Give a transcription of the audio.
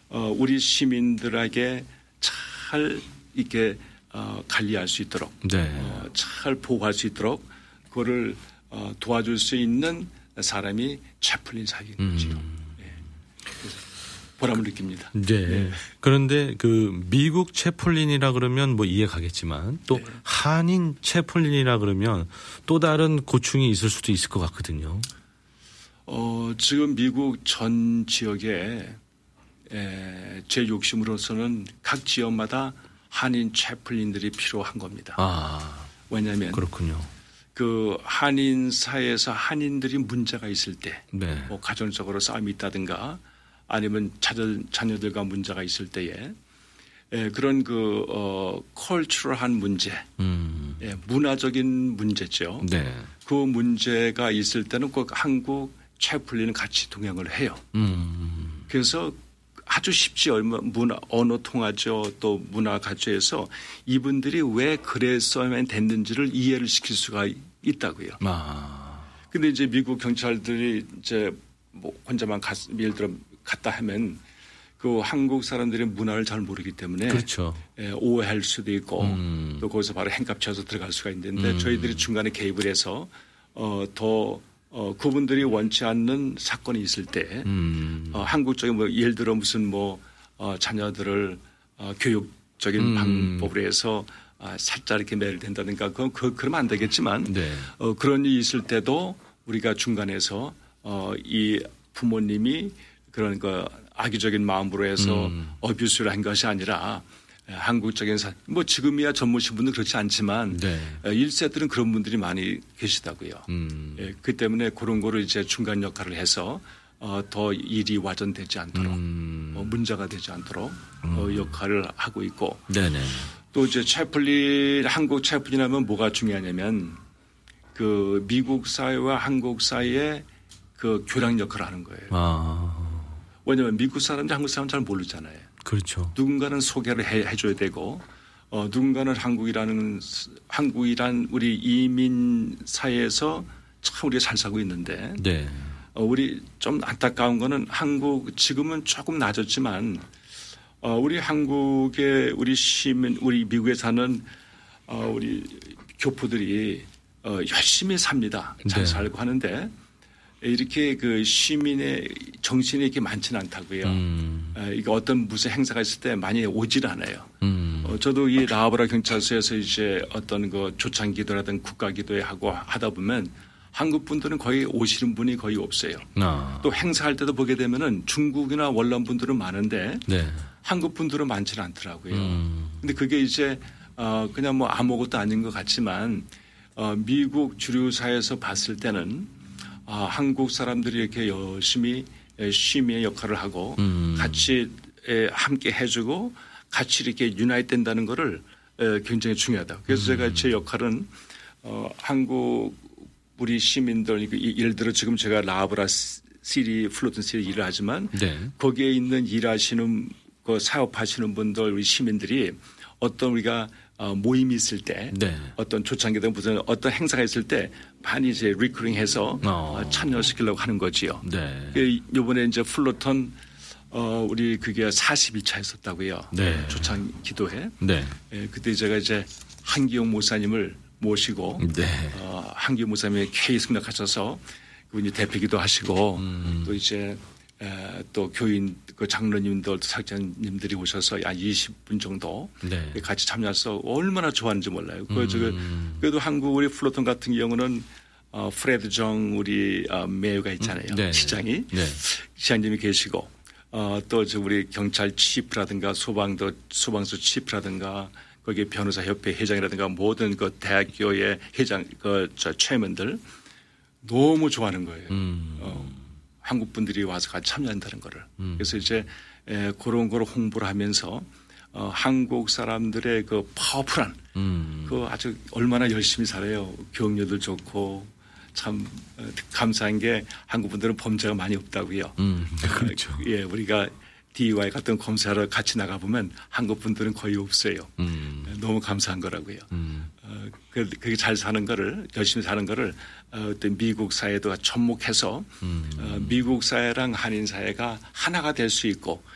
우리 시민들에게 잘 이렇게 관리할 수 있도록 네. 잘 보호할 수 있도록 그거를 도와줄 수 있는 사람이 채플린 사역인 거죠. 네. 보람을 느낍니다. 네. 네. 그런데 그 미국 채플린이라 그러면 뭐 이해 가겠지만 또 네. 한인 채플린이라 그러면 또 다른 고충이 있을 수도 있을 것 같거든요. 지금 미국 전 지역에 제 욕심으로서는 각 지역마다 한인 채플린들이 필요한 겁니다. 왜냐하면 그렇군요. 그 한인 사회에서 한인들이 문제가 있을 때, 네. 뭐 가정적으로 싸움이 있다든가 아니면 자녀들과 문제가 있을 때에 그런 그 컬처럴한 문제, 문화적인 문제죠. 네. 그 문제가 있을 때는 꼭 한국 채플린은 같이 동행을 해요. 그래서 아주 쉽지 언어 통하죠. 또 문화 가치에서 이분들이 왜 그랬어야만 됐는지를 이해를 시킬 수가 있다고요. 근데 이제 미국 경찰들이 이제 뭐 혼자만 예를 들어 갔다 하면 그 한국 사람들의 문화를 잘 모르기 때문에 그렇죠. 오해할 수도 있고 또 거기서 바로 행값 쳐서 들어갈 수가 있는데 저희들이 중간에 개입을 해서 그분들이 원치 않는 사건이 있을 때 한국적인 뭐 예를 들어 무슨 뭐 자녀들을 교육적인 방법으로 해서 살짝 이렇게 매를 된다든가 그러면 안 되겠지만 네. 그런 일이 있을 때도 우리가 중간에서 이 부모님이 그런 거 악의적인 마음으로 해서 어뷰스를 한 것이 아니라 한국적인 뭐 지금이야 전무신 분들 그렇지 않지만 네. 1세들은 그런 분들이 많이 계시다고요. 그 때문에 그런 거를 이제 중간 역할을 해서 더 일이 와전되지 않도록 문제가 되지 않도록 역할을 하고 있고 네네. 또 이제 한국 채플린 하면 뭐가 중요하냐면 그 미국 사회와 한국 사이에 그 교량 역할을 하는 거예요. 왜냐하면 미국 사람들 한국 사람 잘 모르잖아요. 그렇죠. 누군가는 소개를 해줘야 되고 누군가는 한국이란 우리 이민 사회에서 참 우리가 잘 살고 있는데 네. 우리 좀 안타까운 거는 한국 지금은 조금 나아졌지만 우리 한국의 우리 시민 우리 미국에 사는 우리 교포들이 열심히 삽니다. 잘 네. 살고 하는데 이렇게 그 시민의 정신이 이렇게 많지는 않다고요. 이게 어떤 무슨 행사가 있을 때 많이 오질 않아요. 저도 이 라하브라 경찰서에서 이제 어떤 그 조창기도라든 국가기도회 하고 하다 보면 한국 분들은 거의 오시는 분이 거의 없어요. 또 행사할 때도 보게 되면은 중국이나 월남 분들은 많은데 네. 한국 분들은 많지는 않더라고요. 근데 그게 이제 그냥 뭐 아무것도 아닌 것 같지만 미국 주류 사회에서 봤을 때는 한국 사람들이 이렇게 열심히 시민의 역할을 하고 같이 함께 해주고 같이 이렇게 유나이트 된다는 거를 굉장히 중요하다. 그래서 제가 제 역할은 한국 우리 시민들 예를 들어 지금 제가 라하브라 시리 플로튼 시리 일을 하지만 네. 거기에 있는 일하시는 그 사업하시는 분들 우리 시민들이 어떤 우리가 모임이 있을 때 네. 어떤 초창기든 무슨 어떤 행사가 있을 때 많이 이제 리크루팅해서 참여시키려고 하는 거지요. 네. 이번에 이제 플로턴 우리 그게 40일차 했었다고요. 네. 초창 기도회. 네. 그때 제가 이제 한기용 목사님을 모시고 네. 한기용 목사님의 K 승낙하셔서 그분이 대표기도 하시고 또 이제 또 교인 그 장로님들 사역자님들이 오셔서 한 20분 정도 네. 같이 참여해서 얼마나 좋아하는지 몰라요. 그래도 한국 우리 플로톤 같은 경우는 프레드 정 우리 메이어가 있잖아요. 네. 시장이 네. 시장님이 계시고 또 저 우리 경찰 치프라든가 소방서 치프라든가 거기 변호사 협회 회장이라든가 모든 그 대학교의 회장 저 체험원들 너무 좋아하는 거예요. 한국 분들이 와서 같이 참여한다는 거를. 그래서 이제 그런 걸 홍보를 하면서 한국 사람들의 그 파워풀한 그 아주 얼마나 열심히 살아요. 교육률도 좋고 참 감사한 게 한국 분들은 범죄가 많이 없다고요. 그렇죠. 예, 우리가 DUI 같은 검사를 같이 나가보면 한국 분들은 거의 없어요. 너무 감사한 거라고요. 그렇게 잘 사는 거를 열심히 사는 거를 어떤 미국 사회도 접목해서 미국 사회랑 한인 사회가 하나가 될 수 있고